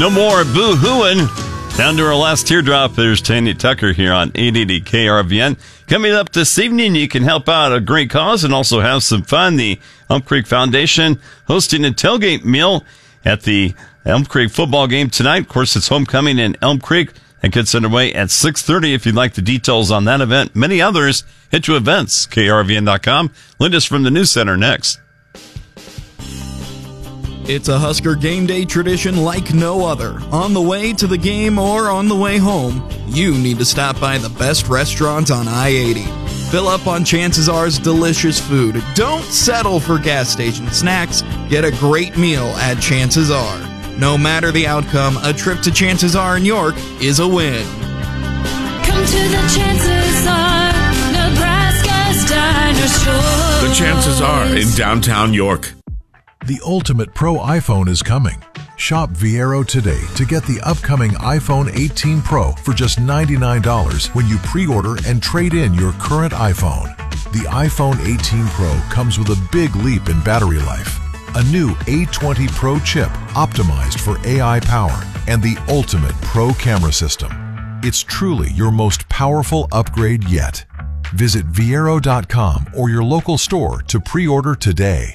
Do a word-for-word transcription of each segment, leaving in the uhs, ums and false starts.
No more boo-hooing. Down to our last teardrop, there's Tanya Tucker here on eight eighty K R V N. Coming up this evening, you can help out a great cause and also have some fun. The Elm Creek Foundation hosting a tailgate meal at the Elm Creek football game tonight. Of course, it's homecoming in Elm Creek. It gets underway at six thirty. If you'd like the details on that event, many others, head to events, K R V N dot com. Linda's from the News Center next. It's a Husker game day tradition like no other. On the way to the game or on the way home, you need to stop by the best restaurant on I eighty. Fill up on Chances R's delicious food. Don't settle for gas station snacks. Get a great meal at Chances R. No matter the outcome, a trip to Chances R in York is a win. Come to the Chances R, Nebraska's Dinosaur. The Chances R in downtown York. The ultimate pro iPhone is coming. Shop Viero today to get the upcoming iPhone eighteen Pro for just ninety-nine dollars when you pre-order and trade in your current iPhone. The iPhone eighteen Pro comes with a big leap in battery life, a new A twenty Pro chip optimized for A I power, and the ultimate pro camera system. It's truly your most powerful upgrade yet. Visit Viero dot com or your local store to pre-order today.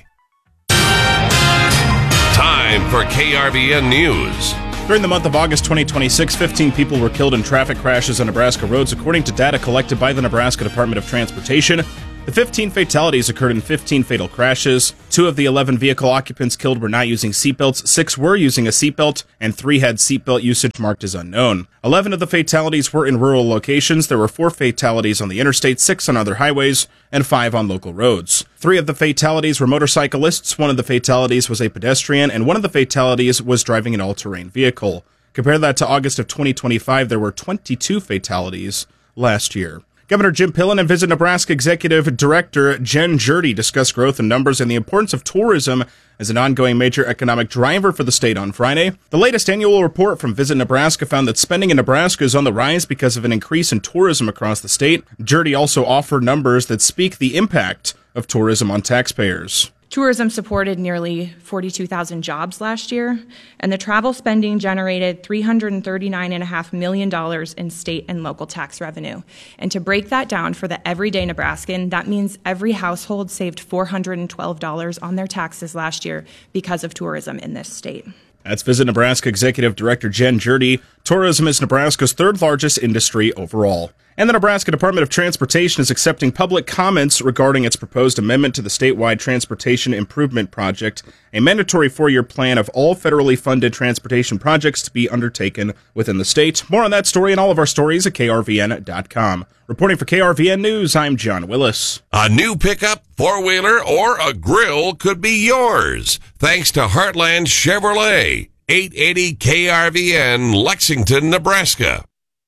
Time for K R V N News. During the month of August twenty twenty-six, fifteen people were killed in traffic crashes on Nebraska roads, according to data collected by the Nebraska Department of Transportation. The fifteen fatalities occurred in fifteen fatal crashes. Two of the eleven vehicle occupants killed were not using seatbelts, six were using a seatbelt, and three had seatbelt usage marked as unknown. Eleven of the fatalities were in rural locations. There were four fatalities on the interstate, six on other highways, and five on local roads. Three of the fatalities were motorcyclists, one of the fatalities was a pedestrian, and one of the fatalities was driving an all-terrain vehicle. Compare that to August of twenty twenty-five, there were twenty-two fatalities last year. Governor Jim Pillen and Visit Nebraska Executive Director Jen Jurdy discussed growth in numbers and the importance of tourism as an ongoing major economic driver for the state on Friday. The latest annual report from Visit Nebraska found that spending in Nebraska is on the rise because of an increase in tourism across the state. Jurdy also offered numbers that speak the impact of tourism on taxpayers. Tourism supported nearly forty-two thousand jobs last year, and the travel spending generated three hundred thirty-nine point five million dollars in state and local tax revenue. And to break that down for the everyday Nebraskan, that means every household saved four hundred twelve dollars on their taxes last year because of tourism in this state. That's Visit Nebraska Executive Director Jen Jurdy. Tourism is Nebraska's third largest industry overall. And the Nebraska Department of Transportation is accepting public comments regarding its proposed amendment to the statewide Transportation Improvement Project, a mandatory four-year plan of all federally funded transportation projects to be undertaken within the state. More on that story and all of our stories at K R V N dot com. Reporting for K R V N News, I'm John Willis. A new pickup, four-wheeler, or a grill could be yours, thanks to Heartland Chevrolet. eight eighty K R V N, Lexington, Nebraska.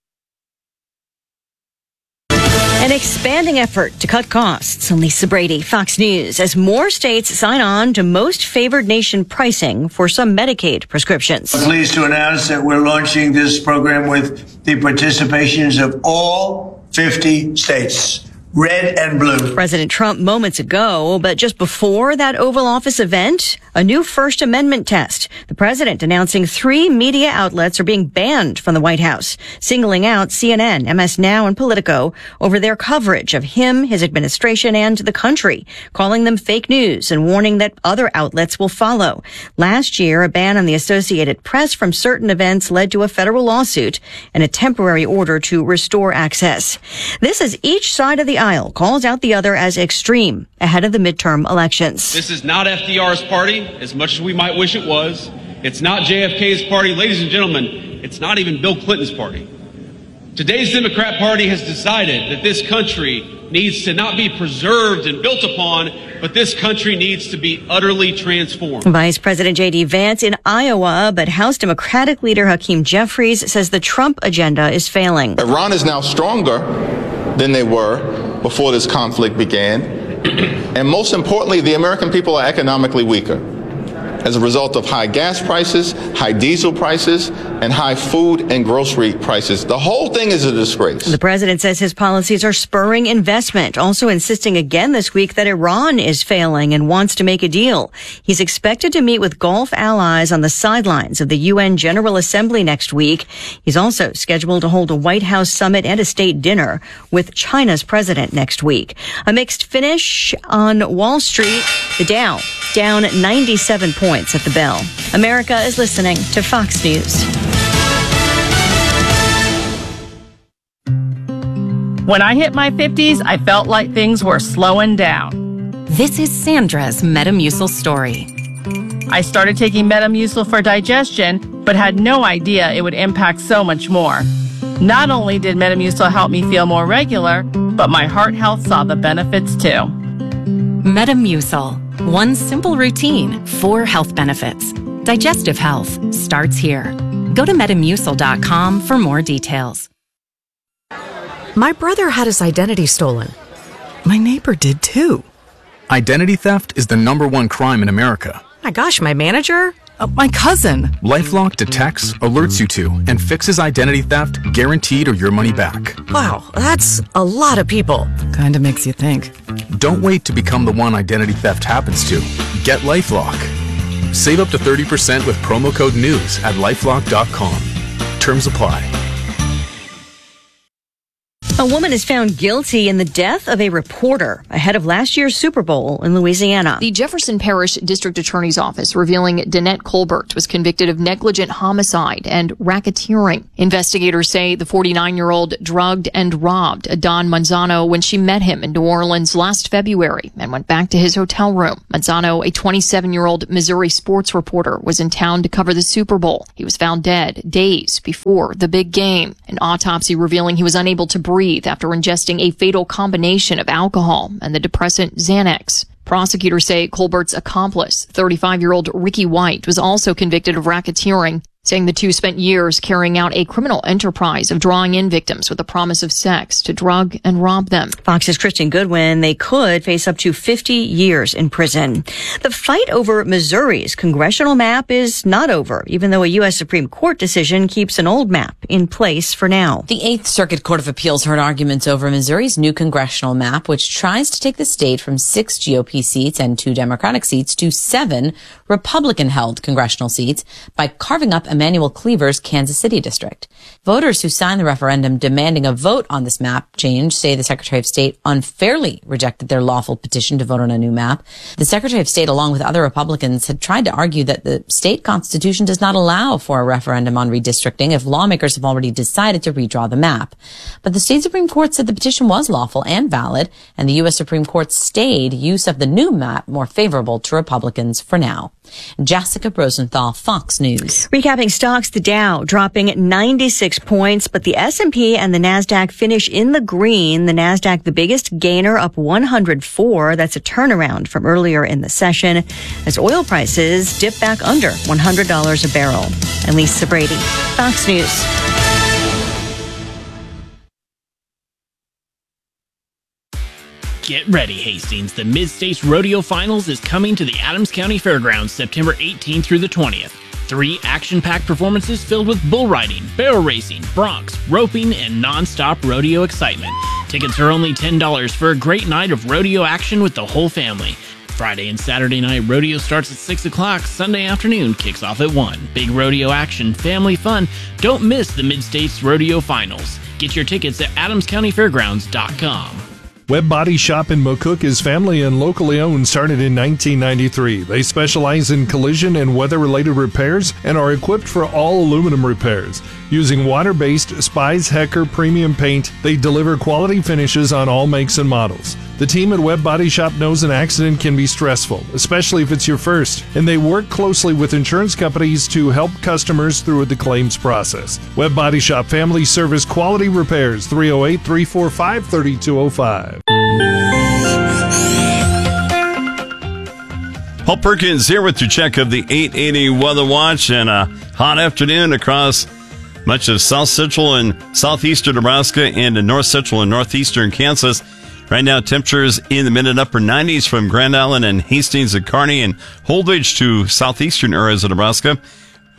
An expanding effort to cut costs. Lisa Brady, Fox News, as more states sign on to most favored nation pricing for some Medicaid prescriptions. I'm pleased to announce that we're launching this program with the participations of all fifty states. Red and blue. President Trump moments ago, but just before that Oval Office event, a new First Amendment test. The president announcing three media outlets are being banned from the White House, singling out C N N, M S Now, and Politico over their coverage of him, his administration, and the country, calling them fake news and warning that other outlets will follow. Last year, a ban on the Associated Press from certain events led to a federal lawsuit and a temporary order to restore access. This is each side of the aisle calls out the other as extreme ahead of the midterm elections. This is not F D R's party, as much as we might wish it was. It's not J F K's party. Ladies and gentlemen, it's not even Bill Clinton's party. Today's Democrat Party has decided that this country needs to not be preserved and built upon, but this country needs to be utterly transformed. Vice President J D Vance in Iowa, but House Democratic leader Hakeem Jeffries says the Trump agenda is failing. Iran is now stronger than they were before this conflict began. And most importantly, the American people are economically weaker as a result of high gas prices, high diesel prices, and high food and grocery prices. The whole thing is a disgrace. The president says his policies are spurring investment, also insisting again this week that Iran is failing and wants to make a deal. He's expected to meet with Gulf allies on the sidelines of the U N General Assembly next week. He's also scheduled to hold a White House summit and a state dinner with China's president next week. A mixed finish on Wall Street. The Dow down ninety-seven points at the bell. America is listening to Fox News. When I hit my fifties, I felt like things were slowing down. This is Sandra's Metamucil story. I started taking Metamucil for digestion, but had no idea it would impact so much more. Not only did Metamucil help me feel more regular, but my heart health saw the benefits too. Metamucil. One simple routine, four health benefits. Digestive health starts here. Go to metamucil dot com for more details. My brother had his identity stolen. My neighbor did too. Identity theft is the number one crime in America. My gosh, my manager? Oh, my cousin. LifeLock detects, alerts you to, and fixes identity theft, guaranteed or your money back. Wow, that's a lot of people. Kinda makes you think. Don't wait to become the one identity theft happens to. Get LifeLock. Save up to thirty percent with promo code NEWS at lifelock dot com. Terms apply. A woman is found guilty in the death of a reporter ahead of last year's Super Bowl in Louisiana. The Jefferson Parish District Attorney's Office revealing Danette Colbert was convicted of negligent homicide and racketeering. Investigators say the forty-nine-year-old drugged and robbed Adon Manzano when she met him in New Orleans last February and went back to his hotel room. Manzano, a twenty-seven-year-old Missouri sports reporter, was in town to cover the Super Bowl. He was found dead days before the big game. An autopsy revealing he was unable to breathe after ingesting a fatal combination of alcohol and the depressant Xanax. Prosecutors say Colbert's accomplice, thirty-five-year-old Ricky White, was also convicted of racketeering, saying the two spent years carrying out a criminal enterprise of drawing in victims with the promise of sex to drug and rob them. Fox's Kristen Goodwin, they could face up to fifty years in prison. The fight over Missouri's congressional map is not over, even though a U S Supreme Court decision keeps an old map in place for now. The Eighth Circuit Court of Appeals heard arguments over Missouri's new congressional map, which tries to take the state from six G O P seats and two Democratic seats to seven Republican-held congressional seats by carving up Emmanuel Cleaver's Kansas City district. Voters who signed the referendum demanding a vote on this map change say the Secretary of State unfairly rejected their lawful petition to vote on a new map. The Secretary of State, along with other Republicans, had tried to argue that the state constitution does not allow for a referendum on redistricting if lawmakers have already decided to redraw the map. But the state Supreme Court said the petition was lawful and valid, and the U S Supreme Court stayed use of the new map more favorable to Republicans for now. Jessica Rosenthal, Fox News. Recapping stocks, the Dow dropping ninety-six points, but the S and P and the NASDAQ finish in the green. The NASDAQ, the biggest gainer, up one hundred four. That's a turnaround from earlier in the session as oil prices dip back under one hundred dollars a barrel. And Lisa Brady, Fox News. Get ready, Hastings. The Mid-States Rodeo Finals is coming to the Adams County Fairgrounds September eighteenth through the twentieth. Three action-packed performances filled with bull riding, barrel racing, broncs, roping, and non-stop rodeo excitement. Tickets are only ten dollars for a great night of rodeo action with the whole family. Friday and Saturday night rodeo starts at six o'clock. Sunday afternoon kicks off at one. Big rodeo action, family fun. Don't miss the Mid-States Rodeo Finals. Get your tickets at adams county fairgrounds dot com. Web Body Shop in McCook is family and locally owned, started in nineteen ninety-three. They specialize in collision and weather-related repairs and are equipped for all aluminum repairs. Using water-based Spies Hecker premium paint, they deliver quality finishes on all makes and models. The team at Web Body Shop knows an accident can be stressful, especially if it's your first, and they work closely with insurance companies to help customers through the claims process. Web Body Shop Family Service Quality Repairs, three oh eight, three four five, three two oh five. Paul Perkins here with your check of the eight eighty Weather Watch, and a hot afternoon across much of south central and southeastern Nebraska and in north central and northeastern Kansas. Right now, temperatures in the mid and upper nineties from Grand Island and Hastings and Kearney and Holdridge to southeastern areas of Nebraska.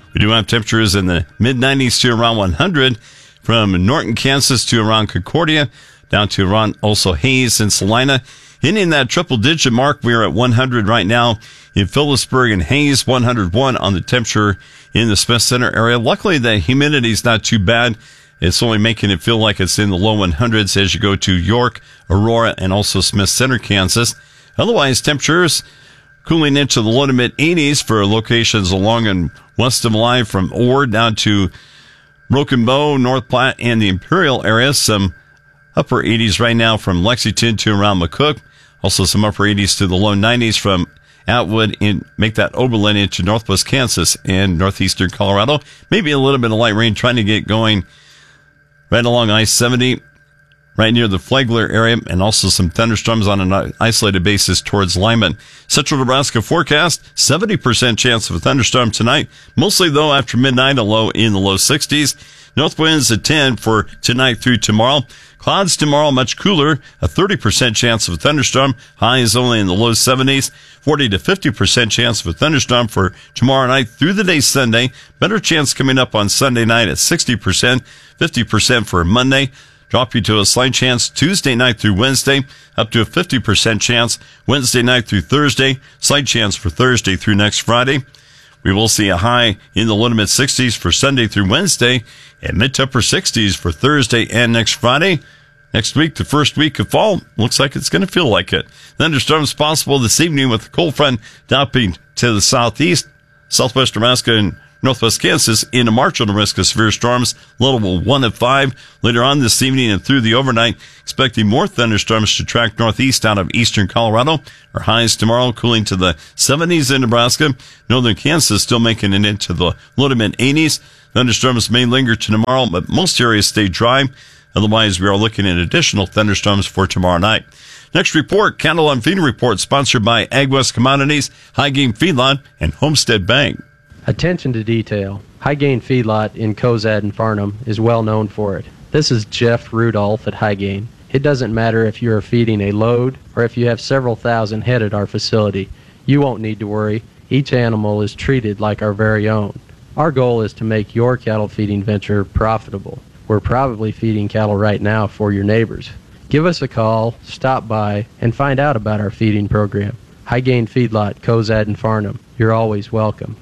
We do have temperatures in the mid nineties to around one hundred from Norton, Kansas to around Concordia, down to around also Hayes and Salina. Hitting that triple-digit mark, we are at one hundred right now in Phillipsburg and Hayes, one hundred one on the temperature in the Smith Center area. Luckily, the humidity is not too bad. It's only making it feel like it's in the low hundreds as you go to York, Aurora, and also Smith Center, Kansas. Otherwise, temperatures cooling into the low to mid eighties for locations along and west of Live from Orr down to Broken Bow, North Platte, and the Imperial area. Some upper eighties right now from Lexington to around McCook. Also some upper eighties to the low nineties from Atwood and make that Oberlin into northwest Kansas and northeastern Colorado. Maybe a little bit of light rain trying to get going right along I seventy, right near the Flagler area, and also some thunderstorms on an isolated basis towards Lyman. Central Nebraska forecast, seventy percent chance of a thunderstorm tonight. Mostly, though, after midnight, a low in the low sixties. North winds at ten for tonight through tomorrow. Clouds tomorrow, much cooler. A thirty percent chance of a thunderstorm. High is only in the low seventies. forty to fifty percent chance of a thunderstorm for tomorrow night through the day Sunday. Better chance coming up on Sunday night at sixty percent. fifty percent for Monday. Drop you to a slight chance Tuesday night through Wednesday. Up to a fifty percent chance Wednesday night through Thursday. Slight chance for Thursday through next Friday. We will see a high in the low to mid sixties for Sunday through Wednesday and mid to upper sixties for Thursday and next Friday. Next week, the first week of fall, looks like it's going to feel like it. Thunderstorms possible this evening with the cold front dropping to the southeast, southwest Nebraska and northwest Kansas into marginal risk of severe storms, level one of five. Later on this evening and through the overnight, expecting more thunderstorms to track northeast out of eastern Colorado. Our highs tomorrow cooling to the seventies in Nebraska. Northern Kansas still making it into the low to mid eighties. Thunderstorms may linger to tomorrow, but most areas stay dry. Otherwise, we are looking at additional thunderstorms for tomorrow night. Next report, Cattle on Feed Report, sponsored by AgWest Commodities, High Game Feedlot, and Homestead Bank. Attention to detail. High Gain Feedlot in Cozad and Farnham is well known for it. This is Jeff Rudolph at High Gain. It doesn't matter if you are feeding a load or if you have several thousand head at our facility. You won't need to worry. Each animal is treated like our very own. Our goal is to make your cattle feeding venture profitable. We're probably feeding cattle right now for your neighbors. Give us a call, stop by, and find out about our feeding program. High Gain Feedlot, Cozad and Farnham. You're always welcome.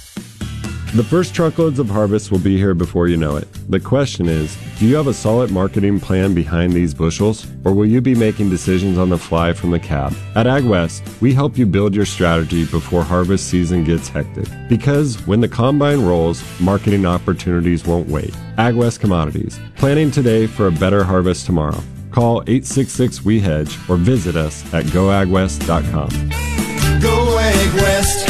The first truckloads of harvest will be here before you know it. The question is, do you have a solid marketing plan behind these bushels, or will you be making decisions on the fly from the cab? At AgWest, we help you build your strategy before harvest season gets hectic. Because when the combine rolls, marketing opportunities won't wait. AgWest Commodities, planning today for a better harvest tomorrow. Call eight six six, W E hedge or visit us at go ag west dot com. Go AgWest.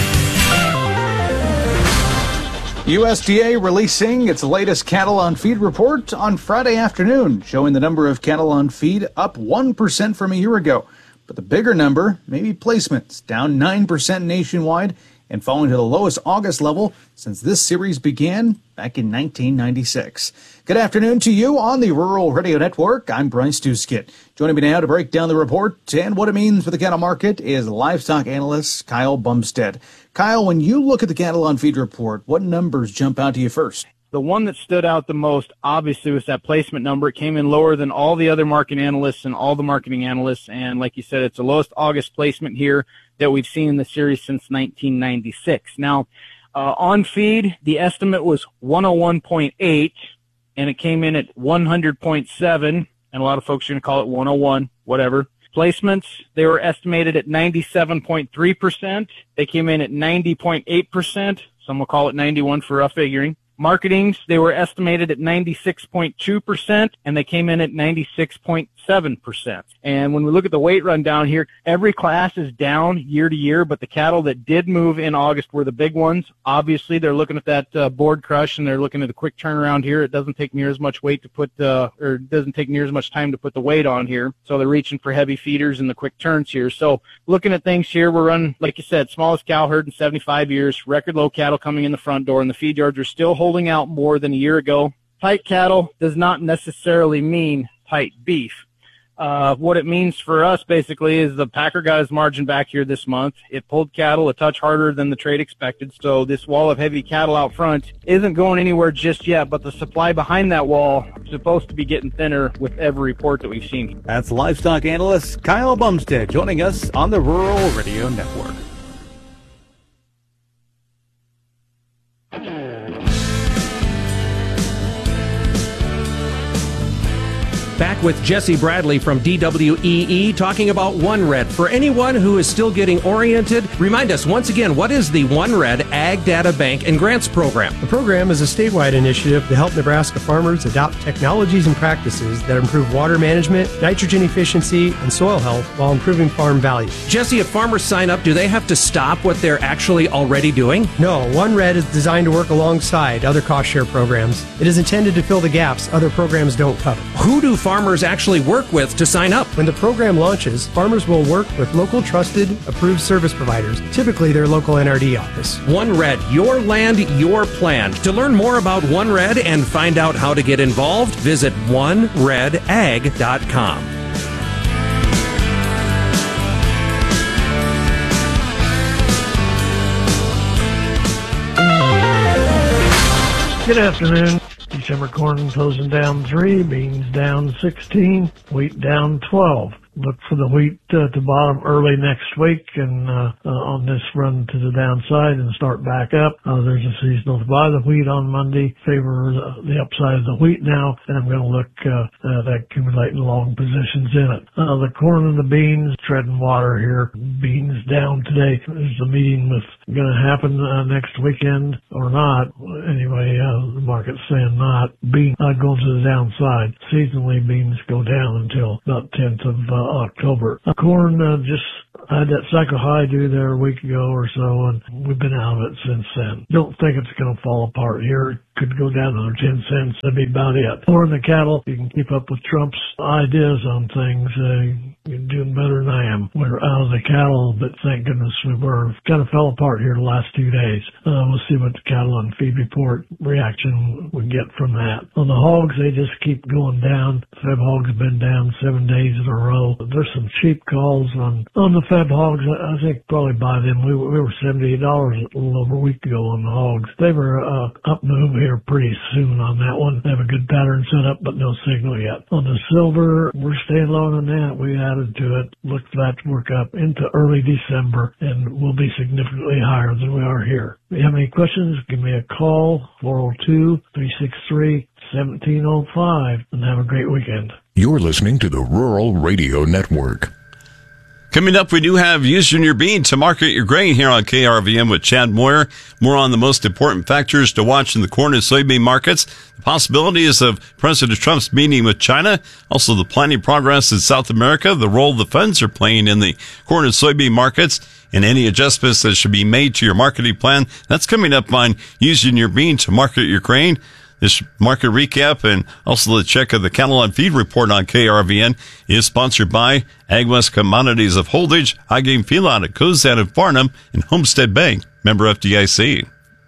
U S D A releasing its latest cattle on feed report on Friday afternoon, showing the number of cattle on feed up one percent from a year ago. But the bigger number may be placements, down nine percent nationwide and falling to the lowest August level since this series began back in nineteen ninety-six. Good afternoon to you on the Rural Radio Network. I'm Bryce Duskett. Joining me now to break down the report and what it means for the cattle market is livestock analyst Kyle Bumstead. Kyle, when you look at the cattle on feed report, what numbers jump out to you first? The one that stood out the most, obviously, was that placement number. It came in lower than all the other market analysts and all the marketing analysts. And like you said, it's the lowest August placement here that we've seen in the series since nineteen ninety-six. Now, uh, on feed, the estimate was one oh one point eight, and it came in at one hundred point seven, and a lot of folks are going to call it one oh one, whatever. Placements, they were estimated at ninety-seven point three percent. They came in at ninety point eight percent. Some will call it ninety-one for rough figuring. Marketings, they were estimated at ninety-six point two percent, and they came in at ninety-six point seven percent. And when we look at the weight rundown here, every class is down year to year, but the cattle that did move in August were the big ones. Obviously, they're looking at that uh, board crush, and they're looking at the quick turnaround here. It doesn't take near as much weight to put, uh, or it doesn't take near as much time to put the weight on here. So they're reaching for heavy feeders and the quick turns here. So looking at things here, we're running, like you said, smallest cow herd in seventy-five years, record low cattle coming in the front door, and the feed yards are still holding out more than a year ago. Tight cattle does not necessarily mean tight beef. Uh, what it means for us basically is the packer got his margin back here this month. It pulled cattle a touch harder than the trade expected, so this wall of heavy cattle out front isn't going anywhere just yet, but the supply behind that wall is supposed to be getting thinner with every report that we've seen. That's livestock analyst Kyle Bumstead joining us on the Rural Radio Network. Back with Jesse Bradley from D W E E talking about OneRed. For anyone who is still getting oriented, remind us once again, what is the OneRed Ag Data Bank and Grants Program? The program is a statewide initiative to help Nebraska farmers adopt technologies and practices that improve water management, nitrogen efficiency, and soil health while improving farm value. Jesse, if farmers sign up, do they have to stop what they're actually already doing? No, OneRed is designed to work alongside other cost share programs. It is intended to fill the gaps other programs don't cover. Who do farmers actually work with to sign up? When the program launches, farmers will work with local trusted, approved service providers, typically their local N R D office. OneRed, your land, your plan. To learn more about OneRed and find out how to get involved, visit one red ag dot com. Good afternoon. December corn closing down three, beans down sixteen, wheat down twelve. Look for the wheat uh, to bottom early next week and uh, uh, on this run to the downside and start back up. Uh, there's a seasonal to buy the wheat on Monday, favor the, the upside of the wheat now, and I'm going to look uh, at accumulating long positions in it. Uh, the corn and the beans, treading water here. Beans down today. Is the meeting with going to happen uh, next weekend or not? Anyway, uh, the market's saying not. Beans uh, going to the downside. Seasonally, beans go down until about tenth of uh, October. Uh, corn uh, just had that cycle high due there a week ago or so, and we've been out of it since then. Don't think it's going to fall apart here. It could go down another ten cents. That'd be about it. Corn and the cattle, you can keep up with Trump's ideas on things. Uh, you're doing better than I am. We're out of the cattle, but thank goodness we were. Kind of fell apart here the last two days. Uh, we'll see what the cattle and feed report reaction we get from that. On the hogs, they just keep going down. Feb hogs have been down seven days in a row. There's some cheap calls on, on the Feb hogs. I think probably buy them. We were, we were seventy-eight dollars a little over a week ago on the hogs. They were uh, up move here pretty soon on that one. They have a good pattern set up, but no signal yet. On the silver, we're staying low on that. We added to it. Look for that to work up into early December, and we'll be significantly higher than we are here. If you have any questions, give me a call, four oh two, three six three, one seven oh five, and have a great weekend. You're listening to the Rural Radio Network. Coming up, we do have Using Your Bean to Market Your Grain here on K R V M with Chad Moyer. More on the most important factors to watch in the corn and soybean markets, the possibilities of President Trump's meeting with China, also the planning progress in South America, the role the funds are playing in the corn and soybean markets, and any adjustments that should be made to your marketing plan. That's coming up on Using Your Bean to Market Your Grain. This market recap and also the check of the cattle on feed report on K R V N is sponsored by AgWest Commodities of Holdridge, High Game Feedlot at Cozad and Farnham, and Homestead Bank, member F D I C.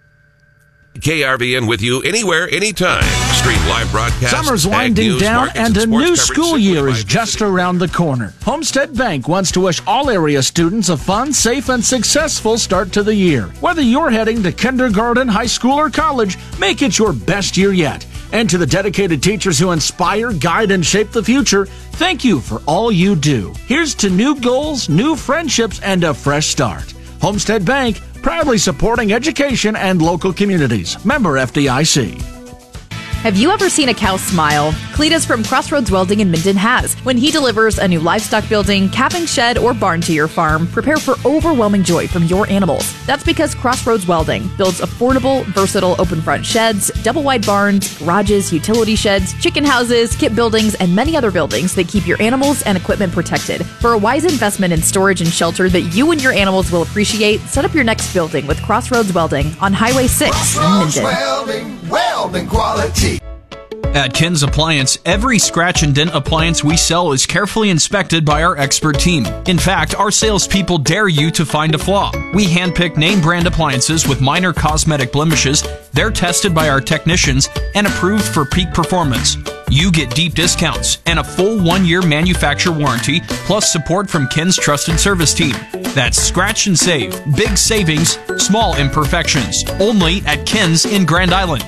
K R V N with you anywhere, anytime. Stream live broadcasts. Summer's winding news, down and a new school year is just around the corner. Homestead Bank wants to wish all area students a fun, safe, and successful start to the year. Whether you're heading to kindergarten, high school, or college, make it your best year yet. And to the dedicated teachers who inspire, guide, and shape the future, thank you for all you do. Here's to new goals, new friendships, and a fresh start. Homestead Bank, proudly supporting education and local communities. Member F D I C. Have you ever seen a cow smile? Cletus from Crossroads Welding in Minden has. When he delivers a new livestock building, calving shed, or barn to your farm, prepare for overwhelming joy from your animals. That's because Crossroads Welding builds affordable, versatile open front sheds, double wide barns, garages, utility sheds, chicken houses, kit buildings, and many other buildings that keep your animals and equipment protected. For a wise investment in storage and shelter that you and your animals will appreciate, set up your next building with Crossroads Welding on Highway six in Minden. Welding, welding quality. At Ken's Appliance, every scratch and dent appliance we sell is carefully inspected by our expert team. In fact, our salespeople dare you to find a flaw. We handpick name brand appliances with minor cosmetic blemishes. They're tested by our technicians and approved for peak performance. You get deep discounts and a full one-year manufacturer warranty, plus support from Ken's trusted service team. That's scratch and save. Big savings, small imperfections. Only at Ken's in Grand Island.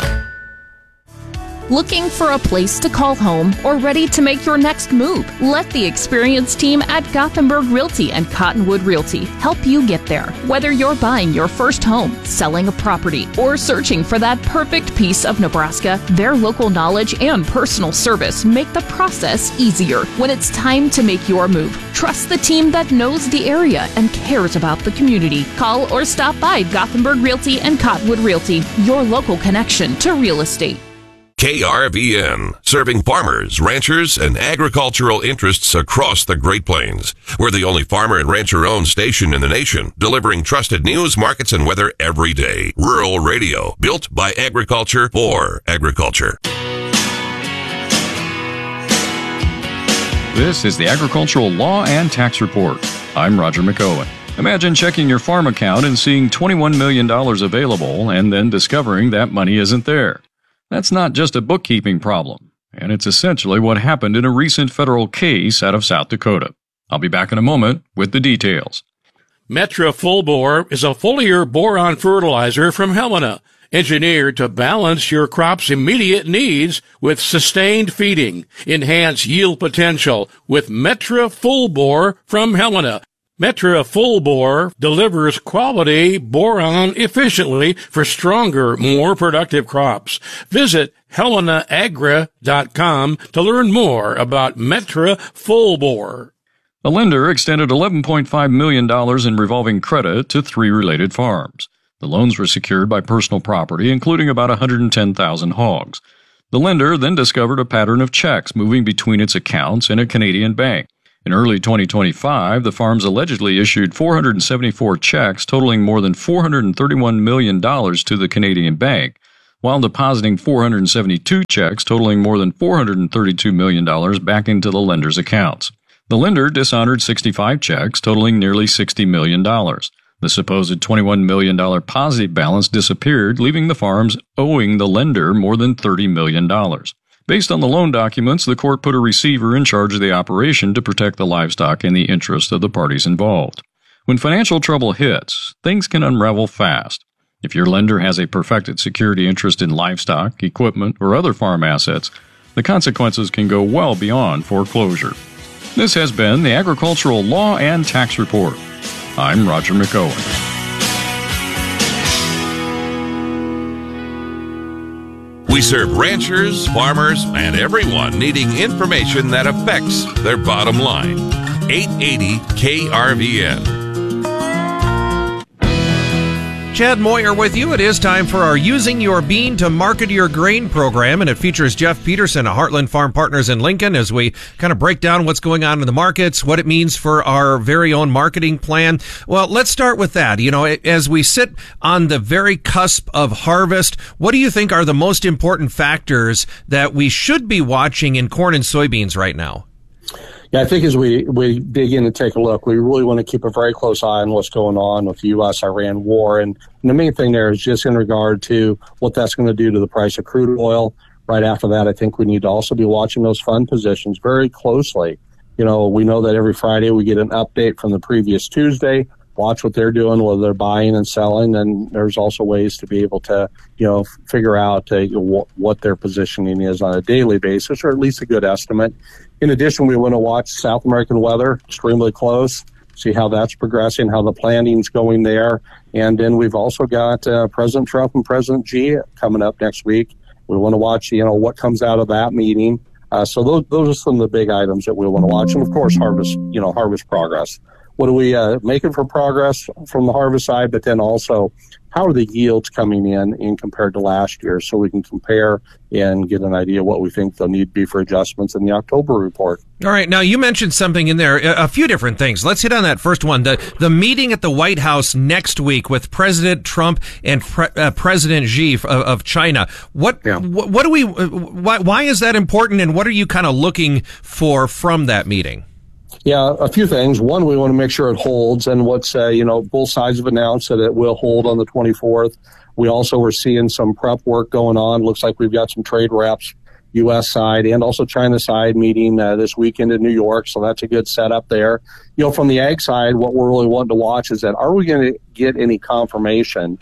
Looking for a place to call home or ready to make your next move? Let the experienced team at Gothenburg Realty and Cottonwood Realty help you get there. Whether you're buying your first home, selling a property, or searching for that perfect piece of Nebraska, their local knowledge and personal service make the process easier. When it's time to make your move, trust the team that knows the area and cares about the community. Call or stop by Gothenburg Realty and Cottonwood Realty, your local connection to real estate. K R V N, serving farmers, ranchers, and agricultural interests across the Great Plains. We're the only farmer and rancher-owned station in the nation, delivering trusted news, markets, and weather every day. Rural Radio, built by agriculture for agriculture. This is the Agricultural Law and Tax Report. I'm Roger McOwen. Imagine checking your farm account and seeing twenty-one million dollars available and then discovering that money isn't there. That's not just a bookkeeping problem, and it's essentially what happened in a recent federal case out of South Dakota. I'll be back in a moment with the details. Metra Full Bore is a foliar boron fertilizer from Helena, engineered to balance your crop's immediate needs with sustained feeding. Enhance yield potential with Metra Full Bore from Helena. Metra Full Bore delivers quality boron efficiently for stronger, more productive crops. Visit helena agra dot com to learn more about Metra Full Bore. A lender extended eleven point five million dollars in revolving credit to three related farms. The loans were secured by personal property, including about one hundred ten thousand hogs. The lender then discovered a pattern of checks moving between its accounts in a Canadian bank. In early twenty twenty-five, the farms allegedly issued four hundred seventy-four checks totaling more than four hundred thirty-one million dollars to the Canadian bank, while depositing four hundred seventy-two checks totaling more than four hundred thirty-two million dollars back into the lender's accounts. The lender dishonored sixty-five checks totaling nearly sixty million dollars. The supposed twenty-one million dollars positive balance disappeared, leaving the farms owing the lender more than thirty million dollars. Based on the loan documents, the court put a receiver in charge of the operation to protect the livestock and the interest of the parties involved. When financial trouble hits, things can unravel fast. If your lender has a perfected security interest in livestock, equipment, or other farm assets, the consequences can go well beyond foreclosure. This has been the Agricultural Law and Tax Report. I'm Roger McOwen. We serve ranchers, farmers, and everyone needing information that affects their bottom line. eight eighty K R V N. Chad Moyer with you. It is time for our Using Your Bean to Market Your Grain program, and it features Jeff Peterson of Heartland Farm Partners in Lincoln as we kind of break down what's going on in the markets, what it means for our very own marketing plan. Well, let's start with that. You know, as we sit on the very cusp of harvest, what do you think are the most important factors that we should be watching in corn and soybeans right now? Yeah, I think as we, we dig in and take a look, we really want to keep a very close eye on what's going on with the U S Iran war. And, and the main thing there is just in regard to what that's going to do to the price of crude oil. Right after that, I think we need to also be watching those fund positions very closely. You know, we know that every Friday we get an update from the previous Tuesday. Watch what they're doing, whether they're buying and selling. And there's also ways to be able to, you know, figure out uh, w- what their positioning is on a daily basis, or at least a good estimate. In addition, we want to watch South American weather extremely close, see how that's progressing, how the planning's going there. And then we've also got uh, President Trump and President Xi coming up next week. We want to watch, you know, what comes out of that meeting. Uh, so those those are some of the big items that we want to watch. And, of course, harvest, you know, harvest progress. What are we uh, making for progress from the harvest side, but then also how are the yields coming in in compared to last year, so we can compare and get an idea what we think they'll need to be for adjustments in the October report. All right. Now, you mentioned something in there, a few different things. Let's hit on that first one. The the meeting at the White House next week with President Trump and Pre, uh, President Xi of, of China. What, yeah. what what do we why why is that important, and what are you kind of looking for from that meeting? Yeah, a few things. One, we want to make sure it holds, and what's, uh, you know, both sides have announced that it will hold on the twenty-fourth. We also are seeing some prep work going on. Looks like we've got some trade reps U S side and also China side meeting uh, this weekend in New York. So that's a good setup there. You know, from the ag side, what we're really wanting to watch is that are we going to get any confirmation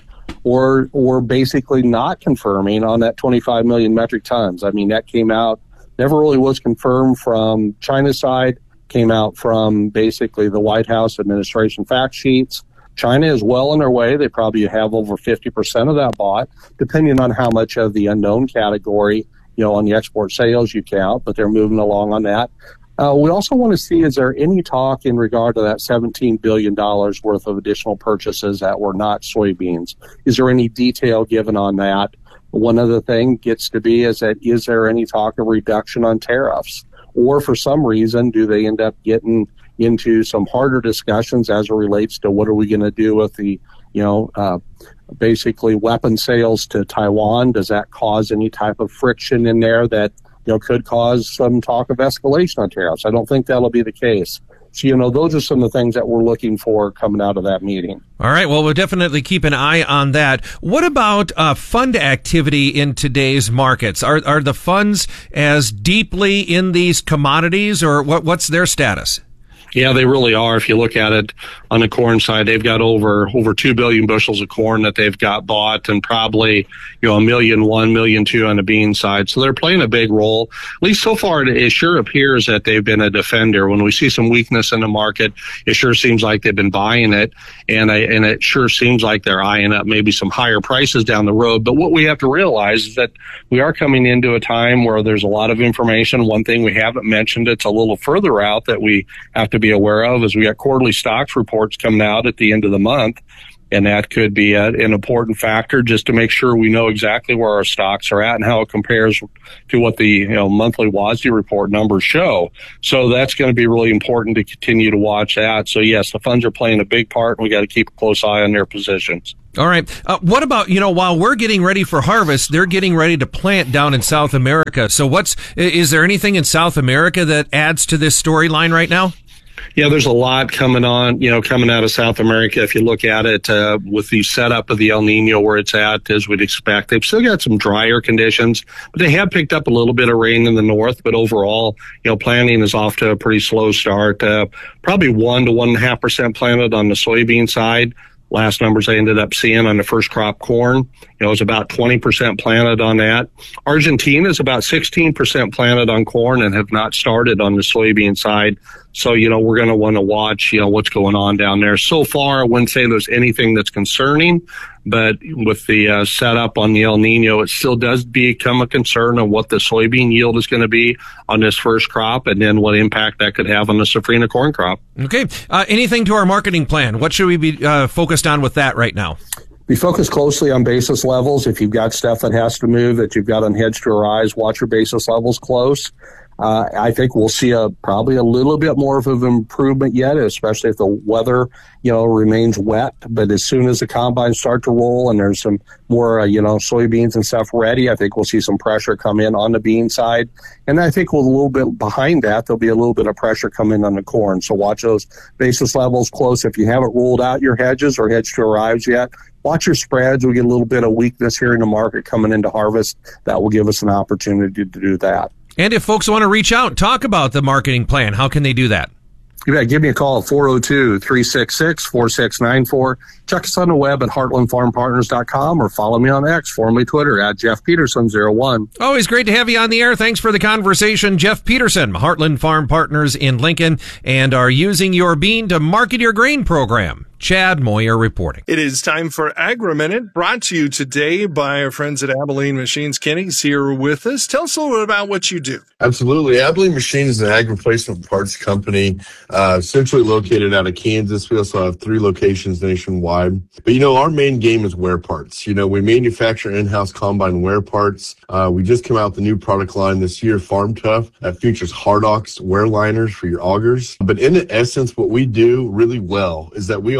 or or basically not confirming on that twenty-five million metric tons? I mean, that came out, never really was confirmed from China's side, came out from basically the White House administration fact sheets. China is well on their way. They probably have over fifty percent of that bought, depending on how much of the unknown category, you know, on the export sales you count, but they're moving along on that. Uh, we also want to see, is there any talk in regard to that seventeen billion dollars worth of additional purchases that were not soybeans? Is there any detail given on that? One other thing gets to be is that, is there any talk of reduction on tariffs? Or for some reason, do they end up getting into some harder discussions as it relates to what are we going to do with the, you know, uh, basically weapon sales to Taiwan? Does that cause any type of friction in there that, you know, could cause some talk of escalation on tariffs? I don't think that'll be the case. So, you know, those are some of the things that we're looking for coming out of that meeting. All right. Well, we'll definitely keep an eye on that. What about uh, fund activity in today's markets? Are are the funds as deeply in these commodities, or what? What's their status? Yeah, they really are. If you look at it on the corn side, they've got over over two billion bushels of corn that they've got bought, and probably, you know, a million one, million two on the bean side. So they're playing a big role. At least so far, it sure appears that they've been a defender. When we see some weakness in the market, it sure seems like they've been buying it, and I, and it sure seems like they're eyeing up maybe some higher prices down the road. But what we have to realize is that we are coming into a time where there's a lot of information. One thing we haven't mentioned, it's a little further out that we have to be aware of, is we got quarterly stocks reports coming out at the end of the month, and that could be a, an important factor just to make sure we know exactly where our stocks are at and how it compares to what the, you know, monthly W A S D report numbers show. So that's going to be really important to continue to watch that. So yes, the funds are playing a big part, and we got to keep a close eye on their positions. All right. Uh, what about, you know, while we're getting ready for harvest, they're getting ready to plant down in South America. So what's, is there anything in South America that adds to this storyline right now? Yeah, there's a lot coming on, you know, coming out of South America. If you look at it uh, with the setup of the El Nino where it's at, as we'd expect, they've still got some drier conditions, but they have picked up a little bit of rain in the north. But overall, you know, planting is off to a pretty slow start. Uh, probably one to one and a half percent planted on the soybean side. Last numbers I ended up seeing on the first crop corn, you know, it was about twenty percent planted on that. Argentina is about sixteen percent planted on corn and have not started on the soybean side. So, you know, we're going to want to watch, you know, what's going on down there. So far, I wouldn't say there's anything that's concerning, but with the uh, setup on the El Nino, it still does become a concern on what the soybean yield is going to be on this first crop, and then what impact that could have on the safrinha corn crop. Okay. Uh, anything to our marketing plan? What should we be uh, focused on with that right now? We focus closely on basis levels. If you've got stuff that has to move that you've got on hedge to arise, watch your basis levels close. Uh, I think we'll see a probably a little bit more of an improvement yet, especially if the weather, you know, remains wet. But as soon as the combines start to roll and there's some more, uh, you know, soybeans and stuff ready, I think we'll see some pressure come in on the bean side. And I think with a little bit behind that, there'll be a little bit of pressure come in on the corn. So watch those basis levels close. If you haven't rolled out your hedges or hedge to arrives yet, watch your spreads. We get a little bit of weakness here in the market coming into harvest. That will give us an opportunity to do that. And if folks want to reach out and talk about the marketing plan, how can they do that? You bet. Give me a call at four oh two, three six six, four six nine four. Check us on the web at heartland farm partners dot com or follow me on X, formerly Twitter, at Jeff Peterson zero one. Always great to have you on the air. Thanks for the conversation. Jeff Peterson, Heartland Farm Partners in Lincoln, and are using your bean to market your grain program. Chad Moyer reporting. It is time for Agri-Minute, brought to you today by our friends at Abilene Machines. Kenny's here with us. Tell us a little bit about what you do. Absolutely. Abilene Machines is an ag replacement parts company, uh, centrally located out of Kansas. We also have three locations nationwide. But, you know, our main game is wear parts. You know, we manufacture in-house combine wear parts. Uh, we just came out with a new product line this year, Farm Tough, that features Hardox wear liners for your augers. But in essence, what we do really well is that we offer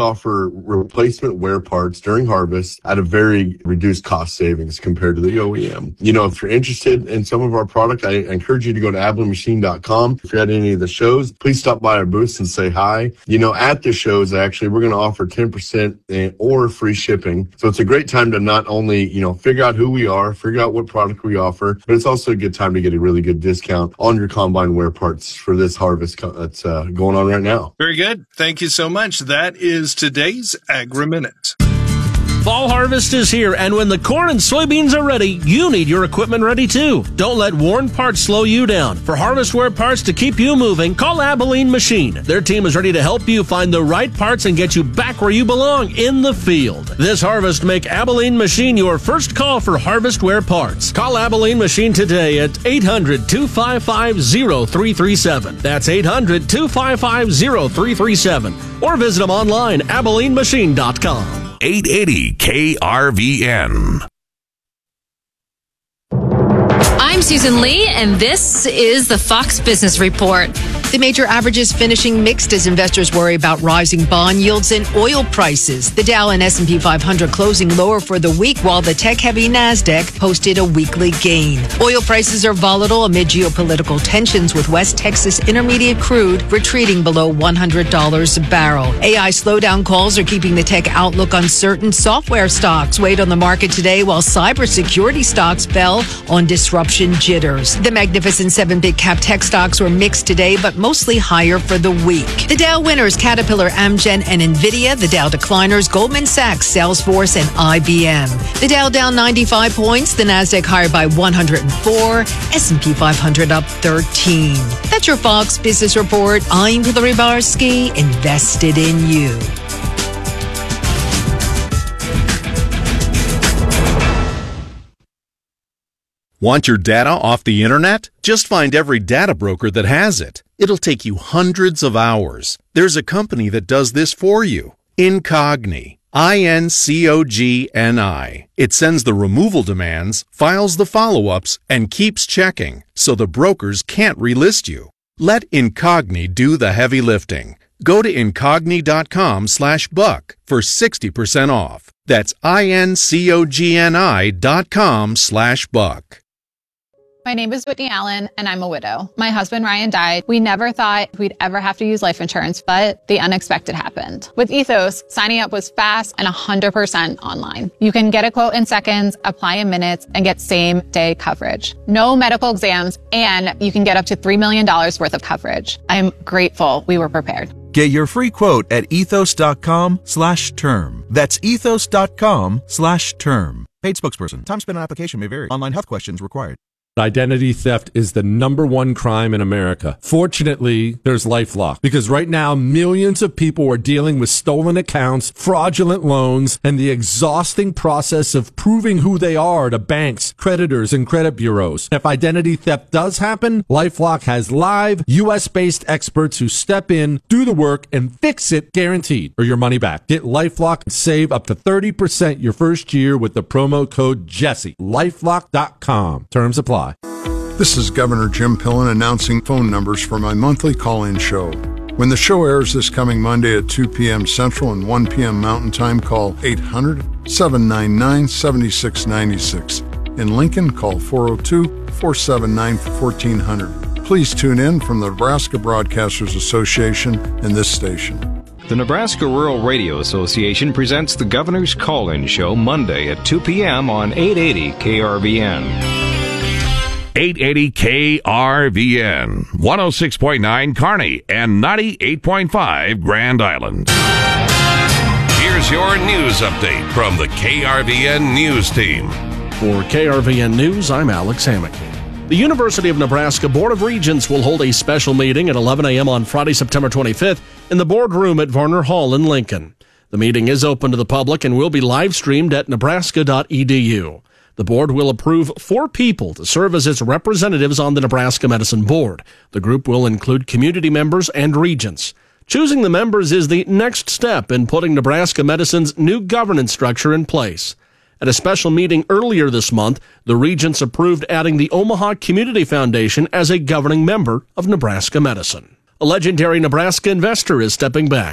offer replacement wear parts during harvest at a very reduced cost savings compared to the O E M. You know, if you're interested in some of our product, I encourage you to go to abilene machine dot com. If you're at any of the shows, please stop by our booths and say hi. You know, at the shows, actually, we're going to offer ten percent or free shipping. So it's a great time to not only, you know, figure out who we are, figure out what product we offer, but it's also a good time to get a really good discount on your combine wear parts for this harvest that's uh, going on right now. Very good. Thank you so much. That is today's Agri-Minute. Fall harvest is here, and when the corn and soybeans are ready, you need your equipment ready too. Don't let worn parts slow you down. For harvest wear parts to keep you moving, call Abilene Machine. Their team is ready to help you find the right parts and get you back where you belong, in the field. This harvest, make Abilene Machine your first call for harvest wear parts. Call Abilene Machine today at eight hundred, two five five, zero three three seven. That's eight hundred, two five five, zero three three seven. Or visit them online, abilene machine dot com. eight eighty K R V N. I'm Susan Lee, and this is the Fox Business Report. The major averages finishing mixed as investors worry about rising bond yields and oil prices. The Dow and S and P five hundred closing lower for the week, while the tech-heavy NASDAQ posted a weekly gain. Oil prices are volatile amid geopolitical tensions, with West Texas Intermediate crude retreating below one hundred dollars a barrel. A I slowdown calls are keeping the tech outlook uncertain. Software stocks weighed on the market today, while cybersecurity stocks fell on disruption jitters. The Magnificent Seven big cap tech stocks were mixed today, but mostly higher for the week. The Dow winners, Caterpillar, Amgen, and Nvidia. The Dow decliners, Goldman Sachs, Salesforce, and I B M. The Dow down ninety-five points, the NASDAQ higher by one hundred four, S and P five hundred up thirteen. That's your Fox Business Report. I'm Hillary Barsky, invested in you. Want your data off the internet? Just find every data broker that has it. It'll take you hundreds of hours. There's a company that does this for you. Incogni. I N C O G N I. It sends the removal demands, files the follow-ups, and keeps checking, so the brokers can't relist you. Let Incogni do the heavy lifting. Go to incogni.com slash buck for sixty percent off. That's I-N-C-O-G-N-I dot com slash buck. My name is Whitney Allen, and I'm a widow. My husband, Ryan, died. We never thought we'd ever have to use life insurance, but the unexpected happened. With Ethos, signing up was fast and one hundred percent online. You can get a quote in seconds, apply in minutes, and get same-day coverage. No medical exams, and you can get up to three million dollars worth of coverage. I'm grateful we were prepared. Get your free quote at ethos.com slash term. That's ethos.com slash term. Paid spokesperson. Time spent on application may vary. Online health questions required. Identity theft is the number one crime in America. Fortunately, there's LifeLock, because right now millions of people are dealing with stolen accounts, fraudulent loans, and the exhausting process of proving who they are to banks, creditors, and credit bureaus. If identity theft does happen, LifeLock has live U S-based experts who step in, do the work, and fix it guaranteed, or your money back. Get LifeLock and save up to thirty percent your first year with the promo code Jesse. LifeLock dot com. Terms apply. This is Governor Jim Pillen announcing phone numbers for my monthly call-in show. When the show airs this coming Monday at two p.m. Central and one p.m. Mountain Time, call eight hundred, seven nine nine, seven six nine six. In Lincoln, call four oh two, four seven nine, one four zero zero. Please tune in from the Nebraska Broadcasters Association and this station. The Nebraska Rural Radio Association presents the Governor's Call-In Show Monday at two p.m. on eight eighty K R V N. eight eighty K R V N, one oh six point nine Kearney, and ninety-eight point five Grand Island. Here's your news update from the K R V N News Team. For K R V N News, I'm Alex Hammack. The University of Nebraska Board of Regents will hold a special meeting at eleven a.m. on Friday, September twenty-fifth in the boardroom at Varner Hall in Lincoln. The meeting is open to the public and will be live streamed at nebraska dot e d u. The board will approve four people to serve as its representatives on the Nebraska Medicine Board. The group will include community members and regents. Choosing the members is the next step in putting Nebraska Medicine's new governance structure in place. At a special meeting earlier this month, the regents approved adding the Omaha Community Foundation as a governing member of Nebraska Medicine. A legendary Nebraska investor is stepping back.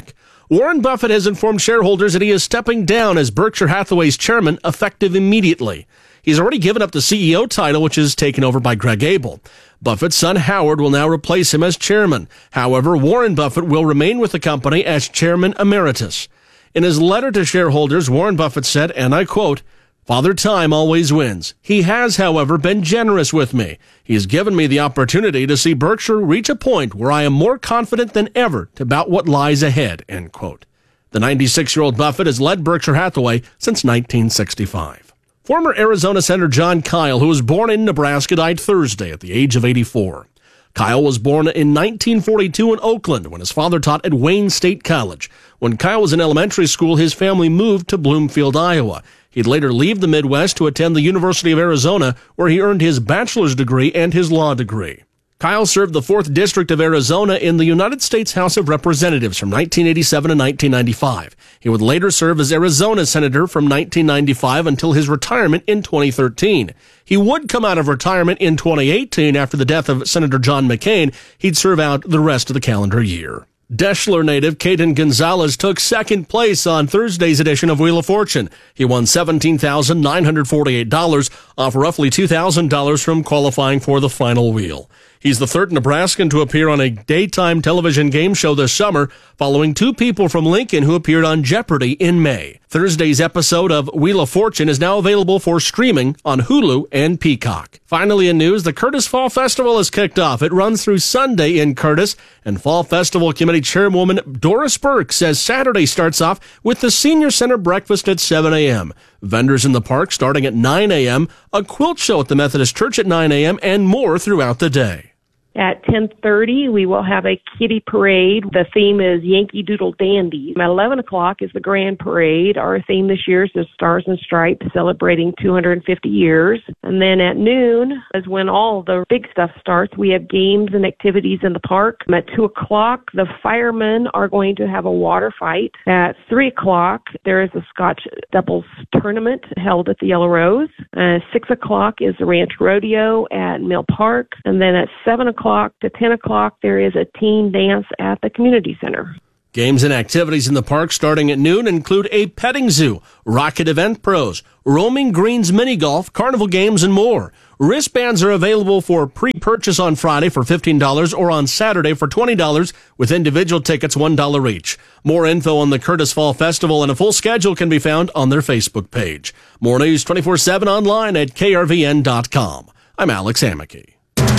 Warren Buffett has informed shareholders that he is stepping down as Berkshire Hathaway's chairman effective immediately. He's already given up the C E O title, which is taken over by Greg Abel. Buffett's son Howard will now replace him as chairman. However, Warren Buffett will remain with the company as chairman emeritus. In his letter to shareholders, Warren Buffett said, and I quote, "Father Time always wins. He has, however, been generous with me. He has given me the opportunity to see Berkshire reach a point where I am more confident than ever about what lies ahead," end quote. The ninety-six-year-old Buffett has led Berkshire Hathaway since nineteen sixty-five. Former Arizona Senator John Kyle, who was born in Nebraska, died Thursday at the age of eighty-four. Kyle was born in nineteen forty-two in Oakland when his father taught at Wayne State College. When Kyle was in elementary school, his family moved to Bloomfield, Iowa. He'd later leave the Midwest to attend the University of Arizona, where he earned his bachelor's degree and his law degree. Kyle served the fourth District of Arizona in the United States House of Representatives from nineteen eighty-seven to nineteen ninety-five. He would later serve as Arizona Senator from nineteen ninety-five until his retirement in twenty thirteen. He would come out of retirement in twenty eighteen after the death of Senator John McCain. He'd serve out the rest of the calendar year. Deschler native Caden Gonzalez took second place on Thursday's edition of Wheel of Fortune. He won seventeen thousand nine hundred forty-eight dollars off roughly two thousand dollars from qualifying for the final wheel. He's the third Nebraskan to appear on a daytime television game show this summer, following two people from Lincoln who appeared on Jeopardy in May. Thursday's episode of Wheel of Fortune is now available for streaming on Hulu and Peacock. Finally in news, the Curtis Fall Festival has kicked off. It runs through Sunday in Curtis, and Fall Festival Committee Chairwoman Doris Burke says Saturday starts off with the Senior Center breakfast at seven a.m., vendors in the park starting at nine a.m., a quilt show at the Methodist Church at nine a.m., and more throughout the day. At ten thirty, we will have a kitty parade. The theme is Yankee Doodle Dandies. At eleven o'clock is the grand parade. Our theme this year is the Stars and Stripes, celebrating two hundred fifty years. And then at noon is when all the big stuff starts. We have games and activities in the park. At two o'clock, the firemen are going to have a water fight. At three o'clock, there is a Scotch doubles tournament held at the Yellow Rose. Uh, six o'clock is the Ranch Rodeo at Mill Park. And then at seven o'clock to ten o'clock, there is a teen dance at the community center. Games and activities in the park starting at noon include a petting zoo, Rocket Event Pros, roaming greens mini golf, carnival games, and more. Wristbands are available for pre-purchase on Friday for fifteen dollars or on Saturday for twenty dollars, with individual tickets one dollar each. More info on the Curtis Fall Festival and a full schedule can be found on their Facebook page. More news twenty-four seven online at K R V N dot com. I'm Alex Amicky.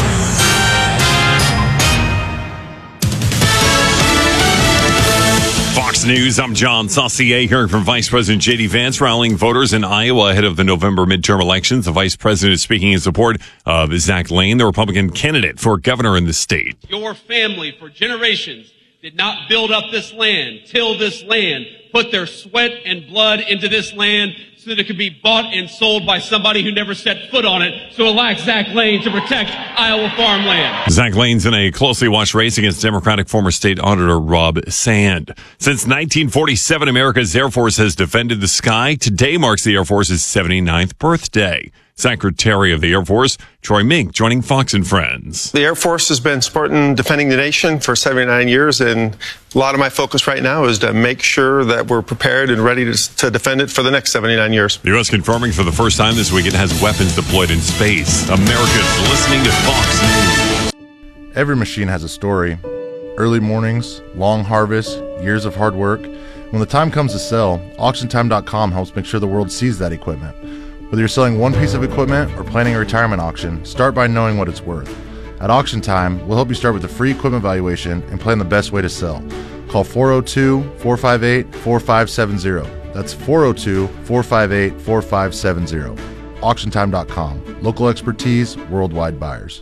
Fox News, I'm John Saucier, hearing from Vice President J D Vance rallying voters in Iowa ahead of the November midterm elections. The Vice President is speaking in support of Zach Lane, the Republican candidate for governor in the state. Your family for generations did not build up this land, till this land, put their sweat and blood into this land so that it could be bought and sold by somebody who never set foot on it. So elect Zach Lane to protect Iowa farmland. Zach Lane's in a closely watched race against Democratic former state auditor Rob Sand. Since nineteen forty-seven, America's Air Force has defended the sky. Today marks the Air Force's seventy-ninth birthday. Secretary of the Air Force, Troy Mink, joining Fox and Friends. The Air Force has been supporting defending the nation for seventy-nine years, and a lot of my focus right now is to make sure that we're prepared and ready to, to defend it for the next seventy-nine years. The U S confirming for the first time this week it has weapons deployed in space. America's listening to Fox News. Every machine has a story. Early mornings, long harvests, years of hard work. When the time comes to sell, auction time dot com helps make sure the world sees that equipment. Whether you're selling one piece of equipment or planning a retirement auction, start by knowing what it's worth. At Auction Time, we'll help you start with a free equipment valuation and plan the best way to sell. Call four oh two, four five eight, four five seven zero. That's four oh two, four five eight, four five seven zero. auction time dot com. Local expertise, worldwide buyers.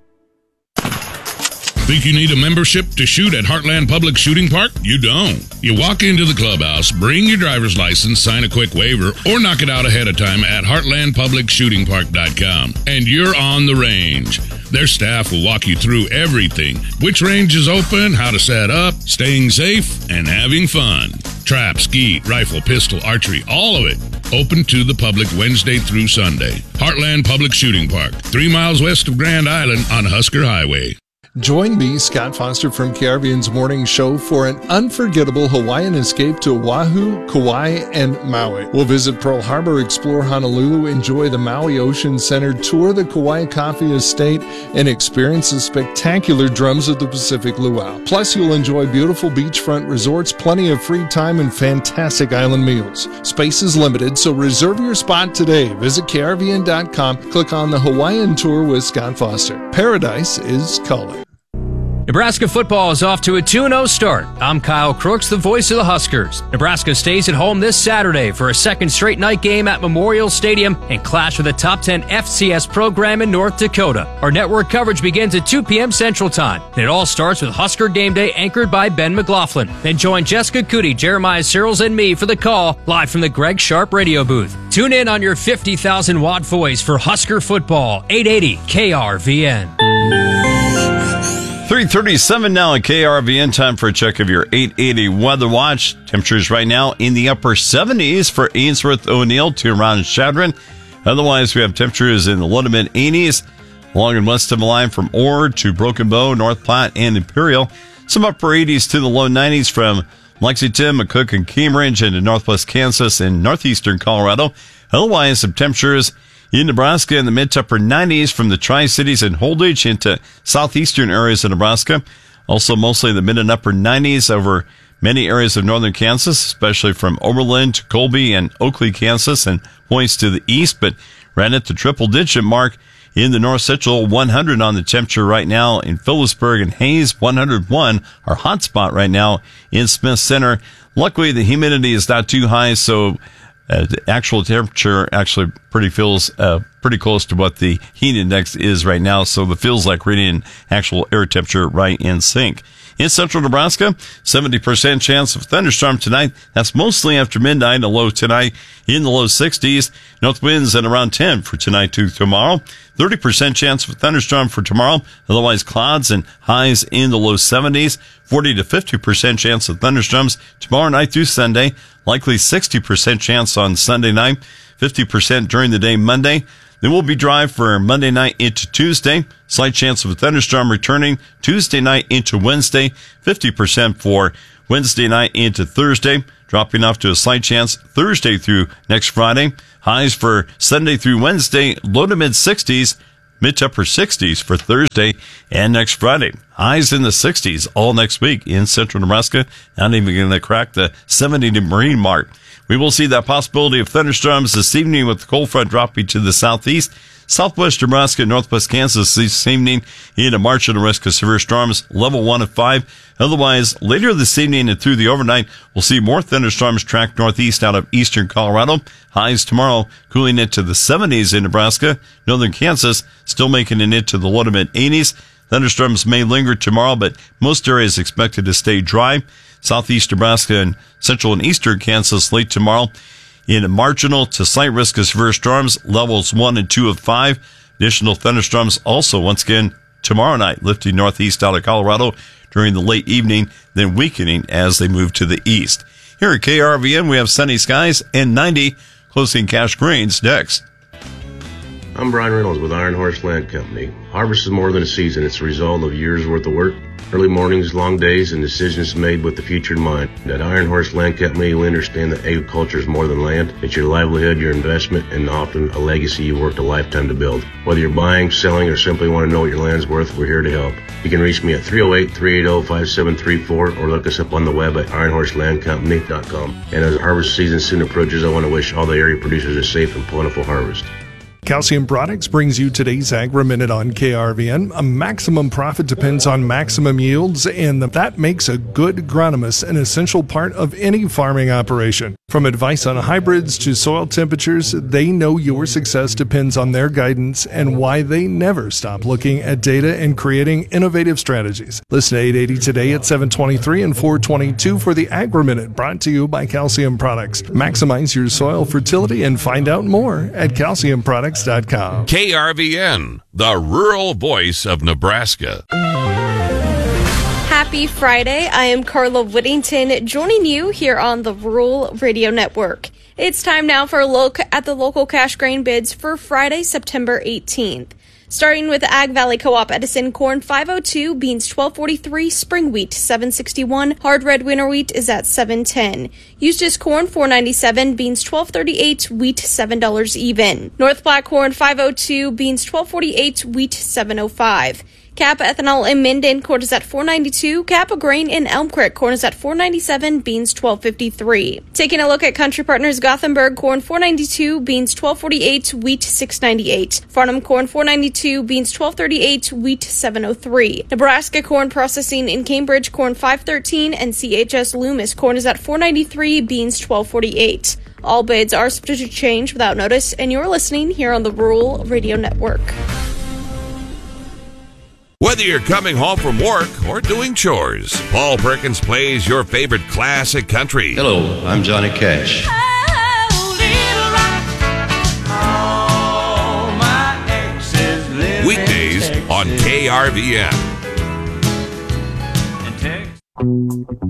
Think you need a membership to shoot at Heartland Public Shooting Park? You don't. You walk into the clubhouse, bring your driver's license, sign a quick waiver, or knock it out ahead of time at heartland public shooting park dot com, and you're on the range. Their staff will walk you through everything. Which range is open, how to set up, staying safe, and having fun. Trap, skeet, rifle, pistol, archery, all of it. Open to the public Wednesday through Sunday. Heartland Public Shooting Park, three miles west of Grand Island on Husker Highway. Join me, Scott Foster from K R V N's Morning Show, for an unforgettable Hawaiian escape to Oahu, Kauai, and Maui. We'll visit Pearl Harbor, explore Honolulu, enjoy the Maui Ocean Center, tour the Kauai Coffee Estate, and experience the spectacular drums of the Pacific Luau. Plus, you'll enjoy beautiful beachfront resorts, plenty of free time, and fantastic island meals. Space is limited, so reserve your spot today. Visit K R V N dot com, click on the Hawaiian Tour with Scott Foster. Paradise is calling. Nebraska football is off to a two and oh start. I'm Kyle Crooks, the voice of the Huskers. Nebraska stays at home this Saturday for a second straight night game at Memorial Stadium and clash with a top ten F C S program in North Dakota. Our network coverage begins at two p.m. Central Time, and it all starts with Husker Game Day anchored by Ben McLaughlin. Then join Jessica Cootie, Jeremiah Searles, and me for the call live from the Greg Sharp radio booth. Tune in on your fifty thousand watt voice for Husker football, eight eighty K R V N. three thirty-seven now at K R V N. Time for a check of your eight eighty Weather Watch. Temperatures right now in the upper seventies for Ainsworth, O'Neill to around Chadron. Otherwise, we have temperatures in the low to mid eighties along and west of the line from Ord to Broken Bow, North Platte, and Imperial. Some upper eighties to the low nineties from Lexington, McCook, and Cambridge into northwest Kansas and northeastern Colorado. Otherwise, some temperatures in Nebraska in the mid to upper nineties from the Tri-Cities and Holdridge into southeastern areas of Nebraska. Also mostly the mid and upper nineties over many areas of northern Kansas, especially from Oberlin to Colby and Oakley, Kansas, and points to the east, but right at the triple digit mark in the north central. One hundred on the temperature right now in Phillipsburg and Hayes. one hundred one, our hot spot right now in Smith Center. Luckily, the humidity is not too high, so Uh, the actual temperature actually pretty feels uh, pretty close to what the heat index is right now, so it feels like reading actual air temperature right in sync. In central Nebraska, seventy percent chance of thunderstorm tonight. That's mostly after midnight, a low tonight in the low sixties. North winds at around ten for tonight to tomorrow. thirty percent chance of thunderstorm for tomorrow. Otherwise, clouds and highs in the low seventies. forty to fifty percent chance of thunderstorms tomorrow night through Sunday. Likely sixty percent chance on Sunday night. fifty percent during the day Monday. Then we'll be dry for Monday night into Tuesday. Slight chance of a thunderstorm returning Tuesday night into Wednesday. fifty percent for Wednesday night into Thursday. Dropping off to a slight chance Thursday through next Friday. Highs for Sunday through Wednesday, low to mid sixties. Mid to upper sixties for Thursday and next Friday. Highs in the sixties all next week in central Nebraska. Not even going to crack the seventy degree mark. We will see that possibility of thunderstorms this evening with the cold front dropping to the southeast. Southwest Nebraska, northwest Kansas this evening in a marginal risk of severe storms, level one of five. Otherwise, later this evening and through the overnight, we'll see more thunderstorms track northeast out of eastern Colorado. Highs tomorrow cooling into the seventies in Nebraska. Northern Kansas still making it into the low to mid eighties. Thunderstorms may linger tomorrow, but most areas expected to stay dry. Southeast Nebraska and central and eastern Kansas late tomorrow in a marginal to slight risk of severe storms, levels one and two of five. Additional thunderstorms also once again tomorrow night, lifting northeast out of Colorado during the late evening, then weakening as they move to the east. Here at K R V N, we have sunny skies and ninety. Closing cash grains next. I'm Brian Reynolds with Iron Horse Land Company. Harvest is more than a season. It's a result of years' worth of work, early mornings, long days, and decisions made with the future in mind. At Iron Horse Land Company, we understand that agriculture is more than land. It's your livelihood, your investment, and often a legacy you worked a lifetime to build. Whether you're buying, selling, or simply want to know what your land's worth, we're here to help. You can reach me at three oh eight, three eight oh, five seven three four or look us up on the web at iron horse land company dot com. And as harvest season soon approaches, I want to wish all the area producers a safe and plentiful harvest. Calcium Products brings you today's Agri Minute on K R V N. A maximum profit depends on maximum yields, and that makes a good agronomist an essential part of any farming operation. From advice on hybrids to soil temperatures, they know your success depends on their guidance and why they never stop looking at data and creating innovative strategies. Listen to eight eighty today at seven twenty-three and four twenty-two for the Agri Minute, brought to you by Calcium Products. Maximize your soil fertility and find out more at calcium products dot com. K R V N, the rural voice of Nebraska. Happy Friday. I am Carla Whittington, joining you here on the Rural Radio Network. It's time now for a look at the local cash grain bids for Friday, September eighteenth. Starting with Ag Valley Co-op Edison, corn five oh two, beans twelve forty-three, spring wheat seven sixty-one, hard red winter wheat is at seven ten. Eustis corn four ninety-seven, beans twelve thirty-eight, wheat seven dollars even. North Platte corn five oh two, beans twelve forty-eight, wheat seven oh five. Cap ethanol in Minden, corn is at four ninety-two. Cap grain in Elm Creek, corn is at four ninety-seven, beans twelve fifty-three. Taking a look at Country Partners Gothenburg, corn four ninety-two, beans twelve forty-eight, wheat six ninety-eight. Farnham corn four ninety-two, beans twelve thirty-eight, wheat seven oh three. Nebraska corn processing in Cambridge, corn five thirteen, and C H S Loomis corn is at four ninety-three, beans twelve forty-eight. All bids are subject to change without notice, and you're listening here on the Rural Radio Network. Whether you're coming home from work or doing chores, Paul Perkins plays your favorite classic country. Hello, I'm Johnny Cash. Weekdays on K R V N.